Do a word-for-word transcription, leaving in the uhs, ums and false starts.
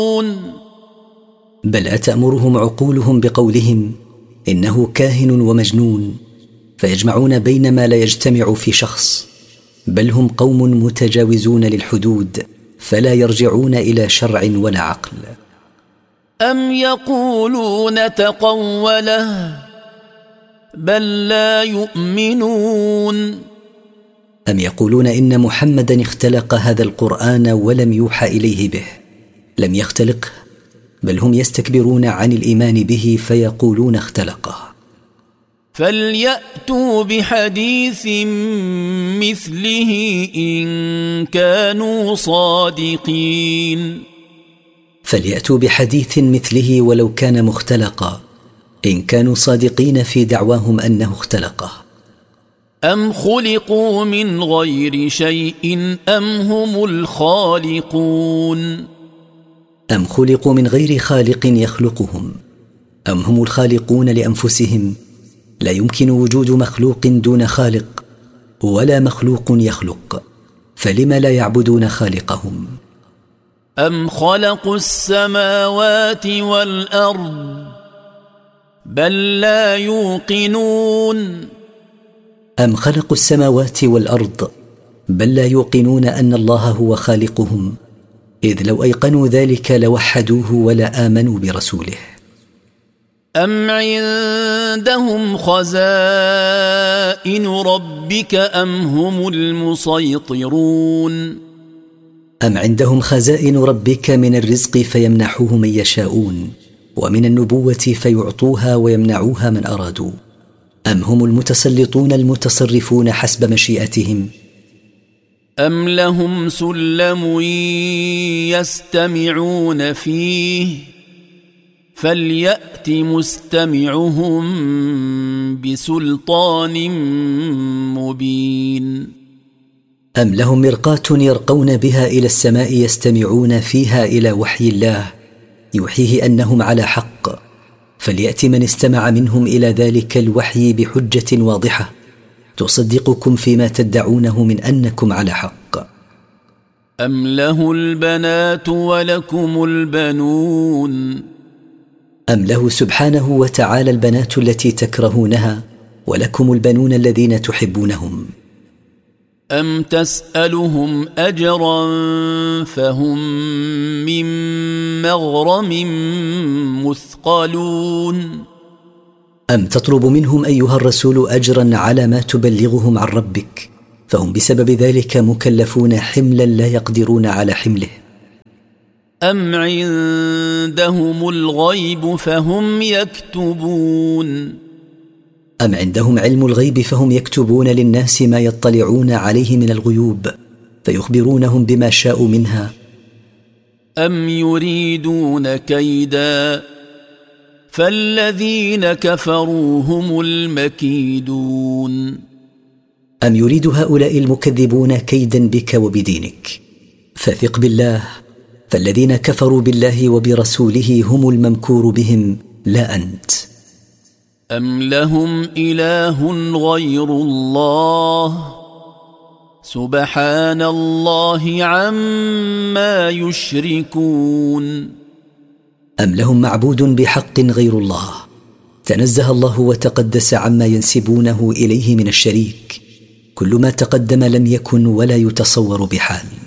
بل أتأمرهم عقولهم بقولهم إنه كاهن ومجنون، فيجمعون بين ما لا يجتمع في شخص، بل هم قوم متجاوزون للحدود، فلا يرجعون إلى شرع ولا عقل. أم يقولون تقوله بل لا يؤمنون. أم يقولون إن محمدا اختلق هذا القرآن ولم يوحى إليه به، لم يختلقه، بل هم يستكبرون عن الإيمان به فيقولون اختلقه. فليأتوا بحديث مثله إن كانوا صادقين. فليأتوا بحديث مثله ولو كان مختلقا، إن كانوا صادقين في دعواهم أنه اختلقه. أم خلقوا من غير شيء أم هم الخالقون. أم خلقوا من غير خالق يخلقهم، أم هم الخالقون لأنفسهم. لا يمكن وجود مخلوق دون خالق، ولا مخلوق يخلق، فلم لا يعبدون خالقهم. أم خلقوا السماوات والأرض بل لا يوقنون. أم خلقوا السماوات والأرض بل لا يوقنون أن الله هو خالقهم، إذ لو أيقنوا ذلك لوحدوه ولا آمنوا برسوله. أم عندهم خزائن ربك أم هم المسيطرون. أم عندهم خزائن ربك من الرزق فيمنحوه من يشاءون، ومن النبوة فيعطوها ويمنعوها من أرادوا، أم هم المتسلطون المتصرفون حسب مشيئتهم. أم لهم سلم يستمعون فيه فليأت مستمعهم بسلطان مبين. أم لهم مرقاة يرقون بها إلى السماء يستمعون فيها إلى وحي الله يوحيه أنهم على حق، فليأت من استمع منهم إلى ذلك الوحي بحجة واضحة تصدقكم فيما تدعونه من أنكم على حق. أم له البنات ولكم البنون. أم له سبحانه وتعالى البنات التي تكرهونها ولكم البنون الذين تحبونهم. أم تسألهم أجرا فهم من مغرم مثقلون. أم تطلب منهم أيها الرسول أجرا على ما تبلغهم عن ربك، فهم بسبب ذلك مكلفون حملا لا يقدرون على حمله. أم عندهم الغيب فهم يكتبون. أم عندهم علم الغيب فهم يكتبون للناس ما يطلعون عليه من الغيوب فيخبرونهم بما شاءوا منها. أم يريدون كيدا فالذين كفروا هم المكيدون. أم يريد هؤلاء المكذبون كيدا بك وبدينك، فثق بالله، فالذين كفروا بالله وبرسوله هم الممكور بهم لا أنت. أم لهم إله غير الله سبحان الله عما يشركون. أم لهم معبود بحق غير الله، تنزه الله وتقدس عما ينسبونه إليه من الشريك، كل ما تقدم لم يكن ولا يتصور بحال.